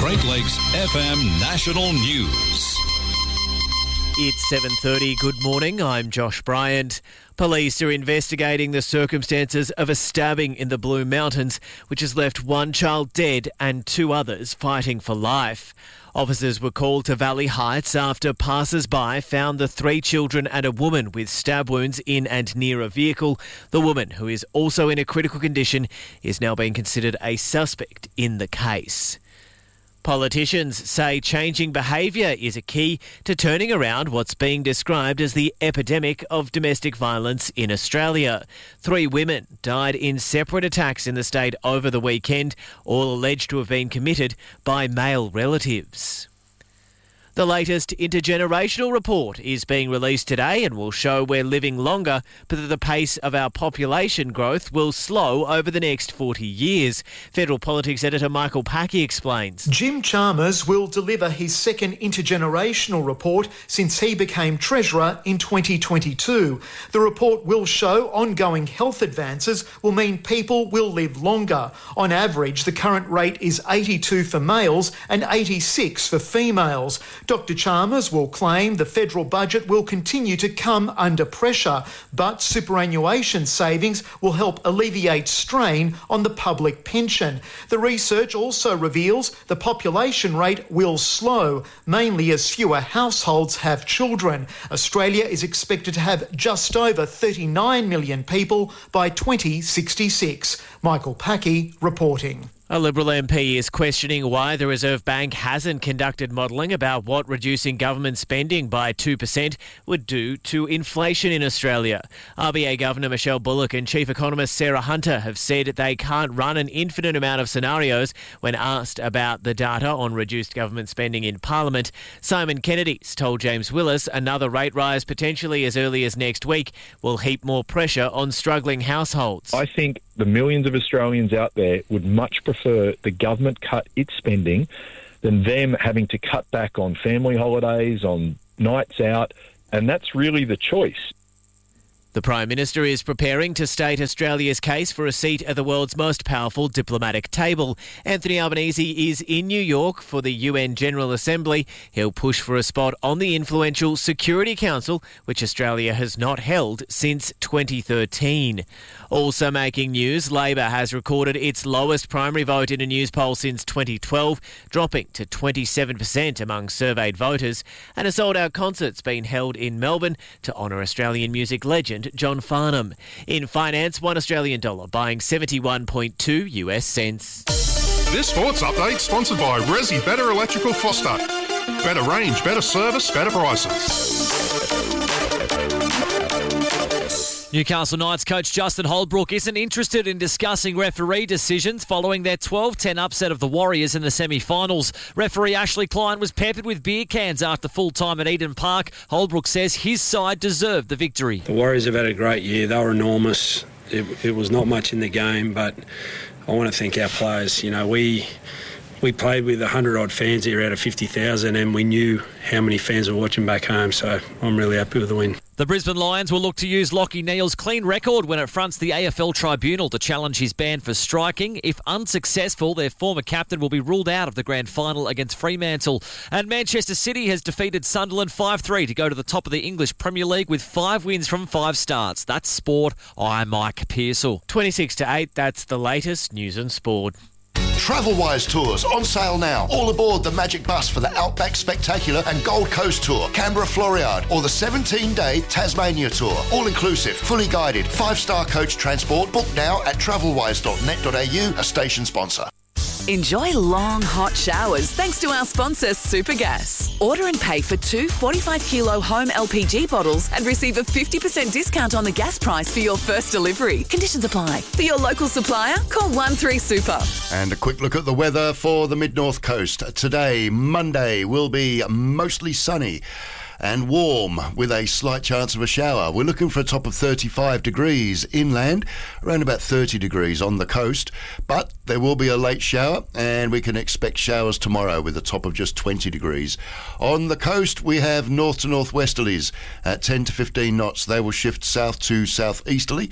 Great Lakes FM National News. It's 7:30. Good morning. I'm Josh Bryant. Police are investigating the circumstances of a stabbing in the Blue Mountains, which has left one child dead and two others fighting for life. Officers were called to Valley Heights after passers-by found the three children and a woman with stab wounds in and near a vehicle. The woman, who is also in a critical condition, is now being considered a suspect in the case. Politicians say changing behaviour is a key to turning around what's being described as the epidemic of domestic violence in Australia. 3 women died in separate attacks in the state over the weekend, all alleged to have been committed by male relatives. The latest intergenerational report is being released today and will show we're living longer, but that the pace of our population growth will slow over the next 40 years. Federal Politics editor Michael Packey explains. Jim Chalmers will deliver his second intergenerational report since he became Treasurer in 2022. The report will show ongoing health advances will mean people will live longer. On average, the current rate is 82 for males and 86 for females. Dr Chalmers will claim the federal budget will continue to come under pressure, but superannuation savings will help alleviate strain on the public pension. The research also reveals the population rate will slow, mainly as fewer households have children. Australia is expected to have just over 39 million people by 2066. Michael Packey reporting. A Liberal MP is questioning why the Reserve Bank hasn't conducted modelling about what reducing government spending by 2% would do to inflation in Australia. RBA Governor Michelle Bullock and Chief Economist Sarah Hunter have said they can't run an infinite amount of scenarios when asked about the data on reduced government spending in Parliament. Simon Kennedy's told James Willis another rate rise potentially as early as next week will heap more pressure on struggling households. I think the millions of Australians out there would much prefer the government cut its spending than them having to cut back on family holidays, on nights out, and that's really the choice. The Prime Minister is preparing to state Australia's case for a seat at the world's most powerful diplomatic table. Anthony Albanese is in New York for the UN General Assembly. He'll push for a spot on the influential Security Council, which Australia has not held since 2013. Also making news, Labor has recorded its lowest primary vote in a news poll since 2012, dropping to 27% among surveyed voters. And a sold-out concert's been held in Melbourne to honour Australian music legend John Farnham. In finance, $1 Australian buying 71.2 US cents. This sports update sponsored by Resi Better Electrical Foster. Better range, better service, better prices. Newcastle Knights coach Justin Holbrook isn't interested in discussing referee decisions following their 12-10 upset of the Warriors in the semi-finals. Referee Ashley Klein was peppered with beer cans after full time at Eden Park. Holbrook says his side deserved the victory. The Warriors have had a great year. They were enormous. It was not much in the game, but I want to thank our players. You know, we played with 100-odd fans here out of 50,000 and we knew how many fans were watching back home, so I'm really happy with the win. The Brisbane Lions will look to use Lachie Neale's clean record when it fronts the AFL Tribunal to challenge his ban for striking. If unsuccessful, their former captain will be ruled out of the grand final against Fremantle. And Manchester City has defeated Sunderland 5-3 to go to the top of the English Premier League with 5 wins from 5 starts. That's sport. I'm Mike Pearsall. 26-8, that's the latest news and sport. Travelwise Tours on sale now. All aboard the Magic Bus for the Outback Spectacular and Gold Coast Tour, Canberra Floriade, or the 17-day Tasmania Tour. All inclusive, fully guided, 5-star coach transport. Book now at travelwise.net.au, a station sponsor. Enjoy long, hot showers thanks to our sponsor, Supergas. Order and pay for 2 45-kilo home LPG bottles and receive a 50% discount on the gas price for your first delivery. Conditions apply. For your local supplier, call 13-SUPER. And a quick look at the weather for the Mid-North Coast. Today, Monday, will be mostly sunny and warm with a slight chance of a shower. We're looking for a top of 35 degrees inland, around about 30 degrees on the coast, but there will be a late shower and we can expect showers tomorrow with a top of just 20 degrees. On the coast we have north to northwesterlies at 10 to 15 knots. They will shift south to southeasterly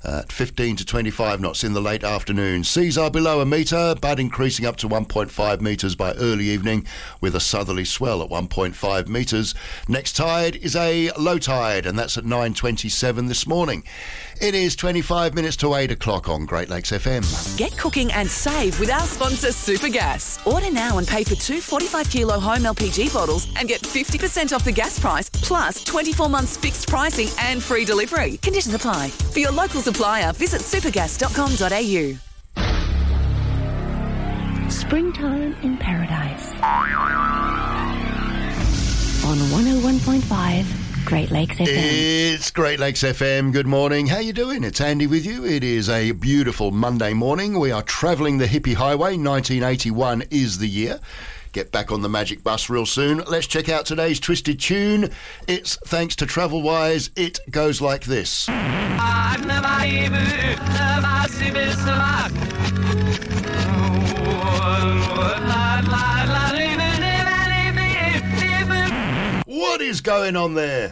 at 15 to 25 knots in the late afternoon. Seas are below a metre, but increasing up to 1.5 metres by early evening with a southerly swell at 1.5 metres. Next tide is a low tide, and that's at 9:27 this morning. It is 25 minutes to 8 o'clock on Great Lakes FM. Get cooking and save with our sponsor Supergas. Order now and pay for 2 45-kilo home LPG bottles and get 50% off the gas price, plus 24 months fixed pricing and free delivery. Conditions apply. For your local supplier, visit supergas.com.au. Springtime in Paradise. On 101.5 Great Lakes FM. It's Great Lakes FM. Good morning. How you doing? It's Andy with you. It is a beautiful Monday morning. We are travelling the hippie highway. 1981 is the year. Get back on the magic bus real soon. Let's check out today's twisted tune. It's thanks to Travelwise. It goes like this. What is going on there?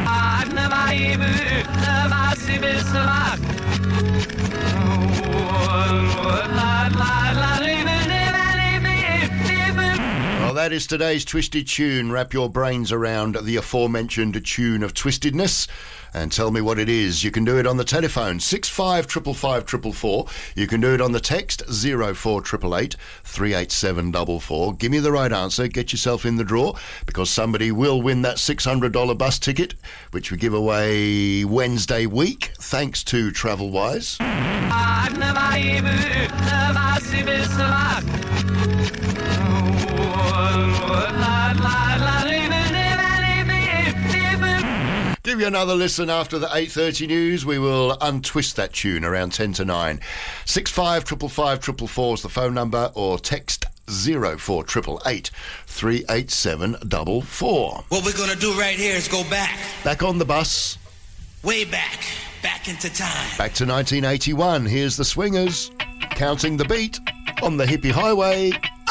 Well, that is today's twisted tune. Wrap your brains around the aforementioned tune of twistedness and tell me what it is. You can do it on the telephone 655554. You can do it on the text 04888 38744. Give me the right answer. Get yourself in the draw, because somebody will win that $600 bus ticket, which we give away Wednesday week, thanks to Travelwise. Give you another listen after the 8:30 news. We will untwist that tune around 10 to 9. 655554 is the phone number, or text 04888 38744. What we're going to do right here is go back. Back on the bus. Way back. Back into time. Back to 1981. Here's the Swingers, counting the beat on the hippie highway.